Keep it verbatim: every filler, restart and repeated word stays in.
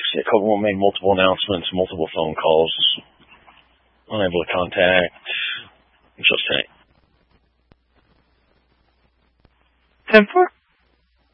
see a couple made multiple announcements, multiple phone calls, unable to contact. Just saying. ten four.